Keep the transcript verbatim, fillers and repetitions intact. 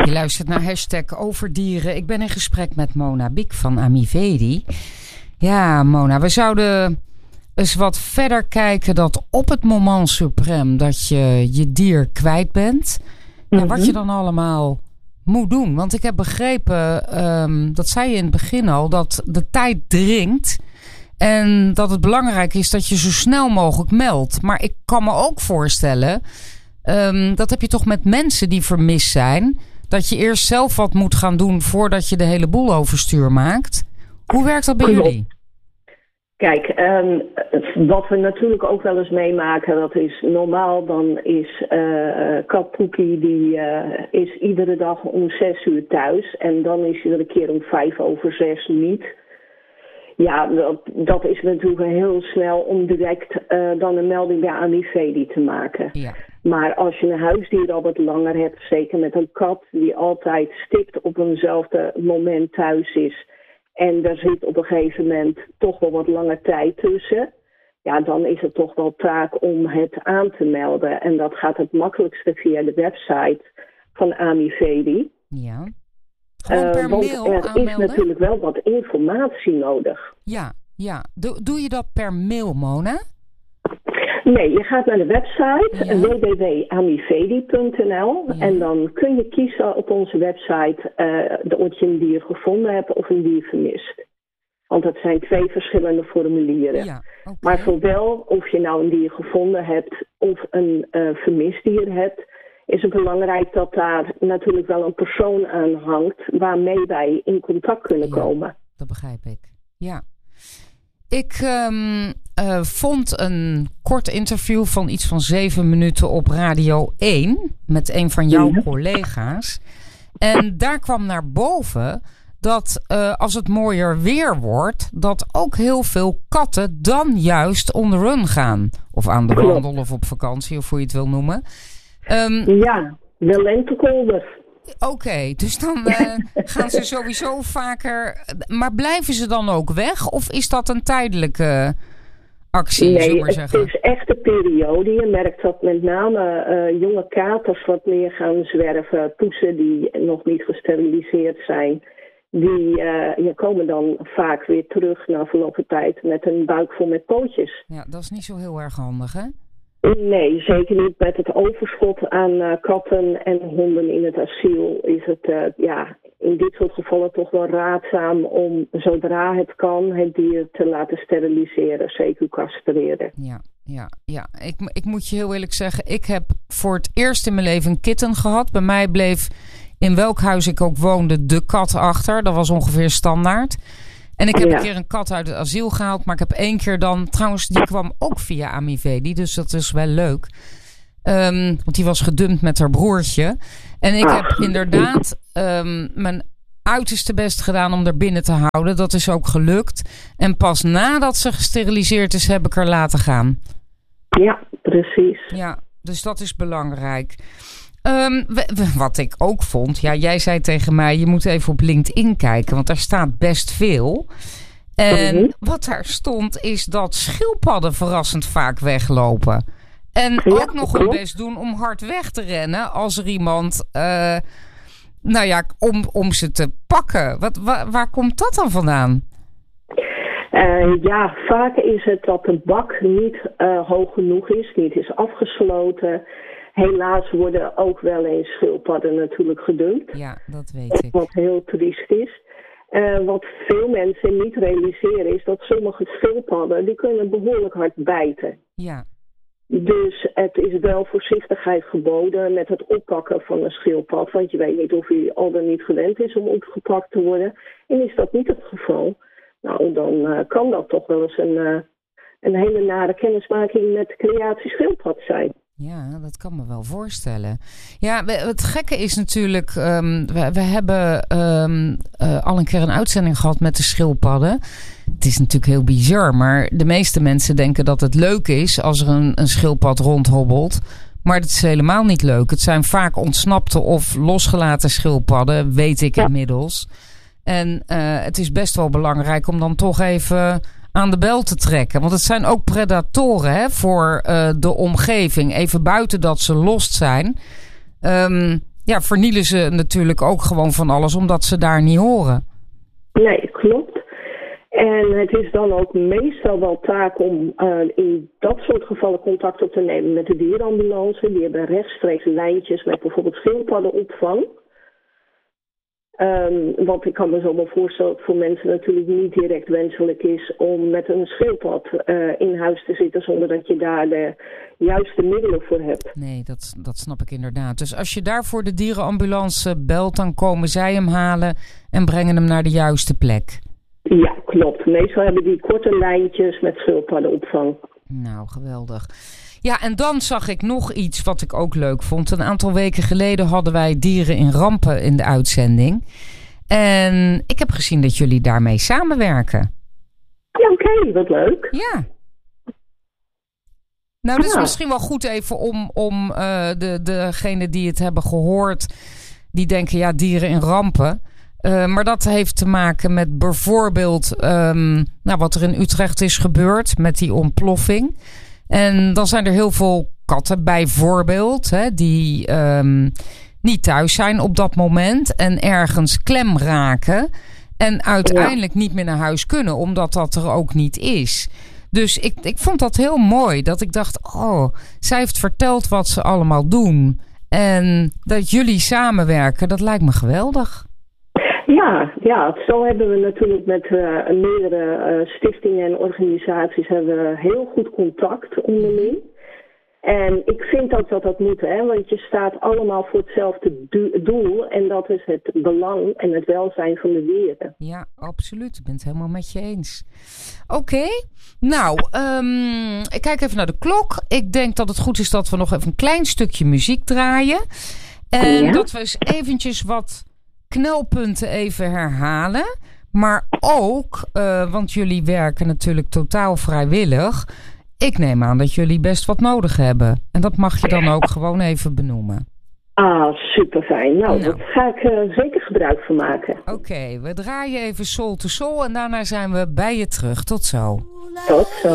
Je luistert naar hashtag Overdieren. Ik ben in gesprek met Mona Biek van Amivedi. Ja, Mona, we zouden eens wat verder kijken dat op het moment suprême dat je je dier kwijt bent. Mm-hmm. En wat je dan allemaal moet doen. Want ik heb begrepen, um, dat zei je in het begin al, dat de tijd dringt. En dat het belangrijk is dat je zo snel mogelijk meldt. Maar ik kan me ook voorstellen, um, dat heb je toch met mensen die vermist zijn, dat je eerst zelf wat moet gaan doen voordat je de hele boel overstuur maakt. Hoe werkt dat bij Klopt. jullie? Kijk, um, wat we natuurlijk ook wel eens meemaken, dat is normaal, dan is uh, kat Poekie, die uh, is iedere dag om zes uur thuis. En dan is hij er een keer om vijf over zes niet. Ja, dat, dat is natuurlijk heel snel om direct uh, dan een melding bij Amivedi te maken. Ja. Maar als je een huisdier al wat langer hebt, zeker met een kat die altijd stipt op eenzelfde moment thuis is, en daar zit op een gegeven moment toch wel wat lange tijd tussen, ja, dan is het toch wel taak om het aan te melden. En dat gaat het makkelijkste via de website van Amivedi. Ja. Gewoon per uh, want mail er aanmelden? is natuurlijk wel wat informatie nodig. Ja, ja. Doe, doe je dat per mail, Mona? Nee, je gaat naar de website Ja. w w w punt amivedi punt n l Ja. en dan kun je kiezen op onze website uh, of je een dier gevonden hebt of een dier vermist. Want dat zijn twee verschillende formulieren. Ja, okay. Maar zowel of je nou een dier gevonden hebt of een uh, vermist dier hebt, is het belangrijk dat daar natuurlijk wel een persoon aan hangt waarmee wij in contact kunnen Ja, komen. Dat begrijp ik. Ja. Ik um, uh, vond een kort interview van iets van zeven minuten op Radio één met een van jouw Ja. collega's. En daar kwam naar boven dat uh, als het mooier weer wordt, dat ook heel veel katten dan juist on the run gaan. Of aan de Klopt. wandel of op vakantie, of hoe je het wil noemen. Um, Ja, de lentekolder. Oké, okay, dus dan uh, gaan ze sowieso vaker. Maar blijven ze dan ook weg? Of is dat een tijdelijke actie, Nee, zullen we maar het zeggen? is echt een periode. Je merkt dat met name uh, jonge katers wat meer gaan zwerven. Poezen die nog niet gesteriliseerd zijn. Die uh, ja, komen dan vaak weer terug na verloop van tijd met een buik vol met pootjes. Ja, dat is niet zo heel erg handig, hè? Nee, zeker niet. Met het overschot aan uh, katten en honden in het asiel is het uh, ja, in dit soort gevallen toch wel raadzaam om zodra het kan het dier te laten steriliseren, zeker castreren. Ja, ja, ja. Ik, ik moet je heel eerlijk zeggen, ik heb voor het eerst in mijn leven een kitten gehad. Bij mij bleef in welk huis ik ook woonde de kat achter. Dat was ongeveer standaard. En ik heb Ja. een keer een kat uit het asiel gehaald. Maar ik heb één keer dan... Trouwens, die kwam ook via Amivedi. Dus dat is wel leuk. Um, want die was gedumpt met haar broertje. En ik heb inderdaad um, mijn uiterste best gedaan om er binnen te houden. Dat is ook gelukt. En pas nadat ze gesteriliseerd is, heb ik haar laten gaan. Ja, precies. Ja, dus dat is belangrijk. Um, w- w- wat ik ook vond, ja, jij zei tegen mij, je moet even op LinkedIn kijken, want daar staat best veel. En Mm-hmm. wat daar stond, is dat schildpadden verrassend vaak weglopen. En Ja, ook nog hun klopt. best doen om hard weg te rennen als er iemand, uh, nou ja, om, om ze te pakken. Wat, wa- waar komt dat dan vandaan? Uh, ja, vaak is het dat de bak niet uh, hoog genoeg is, niet is afgesloten. Helaas worden ook wel eens schildpadden natuurlijk gedumpt. Ja, dat weet ik. Wat heel triest is. Uh, wat veel mensen niet realiseren is dat sommige schildpadden, die kunnen behoorlijk hard bijten. Ja. Dus het is wel voorzichtigheid geboden met het oppakken van een schildpad. Want je weet niet of hij al dan niet gewend is om opgepakt te worden. En is dat niet het geval, nou dan uh, kan dat toch wel eens een, uh, een hele nare kennismaking met de creatie schildpad zijn. Ja, dat kan me wel voorstellen. Ja, het gekke is natuurlijk, um, we, we hebben um, uh, al een keer een uitzending gehad met de schildpadden. Het is natuurlijk heel bizar, maar de meeste mensen denken dat het leuk is als er een, een schildpad rondhobbelt. Maar dat is helemaal niet leuk. Het zijn vaak ontsnapte of losgelaten schildpadden, weet ik ja. inmiddels. En uh, het is best wel belangrijk om dan toch even aan de bel te trekken. Want het zijn ook predatoren hè, voor uh, de omgeving. Even buiten dat ze lost zijn. Um, ja, vernielen ze natuurlijk ook gewoon van alles omdat ze daar niet horen. Nee, klopt. En het is dan ook meestal wel taak om uh, in dat soort gevallen contact op te nemen met de dierenambulance. Die hebben rechtstreeks lijntjes met bijvoorbeeld schildpaddenopvang. Um, want ik kan me zo wel voorstellen dat het voor mensen natuurlijk niet direct wenselijk is om met een schildpad uh, in huis te zitten zonder dat je daar de juiste middelen voor hebt. Nee, dat, dat snap ik inderdaad. Dus als je daarvoor de dierenambulance belt, dan komen zij hem halen en brengen hem naar de juiste plek. Ja, klopt. Meestal hebben die korte lijntjes met schildpaddenopvang. Nou, geweldig. Ja, en dan zag ik nog iets wat ik ook leuk vond. Een aantal weken geleden hadden wij dieren in rampen in de uitzending. En ik heb gezien dat jullie daarmee samenwerken. Ja, oké, okay, wat leuk. Ja. Nou, dat is ja. misschien wel goed even om, om uh, de, degene die het hebben gehoord, die denken, ja, dieren in rampen. Uh, maar dat heeft te maken met bijvoorbeeld um, nou, wat er in Utrecht is gebeurd met die ontploffing. En dan zijn er heel veel katten bijvoorbeeld, hè, die um, niet thuis zijn op dat moment en ergens klem raken. En uiteindelijk ja. niet meer naar huis kunnen, omdat dat er ook niet is. Dus ik, ik vond dat heel mooi, dat ik dacht, oh, zij heeft verteld wat ze allemaal doen. En dat jullie samenwerken, dat lijkt me geweldig. Ja, ja, zo hebben we natuurlijk met uh, meerdere uh, stichtingen en organisaties hebben we heel goed contact onderling. En ik vind ook dat dat moet, hè, want je staat allemaal voor hetzelfde do- doel en dat is het belang en het welzijn van de dieren. Ja, absoluut. Ik ben het helemaal met je eens. Oké, okay. nou, um, ik kijk even naar de klok. Ik denk dat het goed is dat we nog even een klein stukje muziek draaien. En ja? dat we eens eventjes wat knelpunten even herhalen. Maar ook, uh, want jullie werken natuurlijk totaal vrijwillig. Ik neem aan dat jullie best wat nodig hebben. En dat mag je dan ook gewoon even benoemen. Ah, super fijn. Nou, nou. daar ga ik uh, zeker gebruik van maken. Oké, okay, we draaien even Soul to Soul en daarna zijn we bij je terug. Tot zo. Tot zo.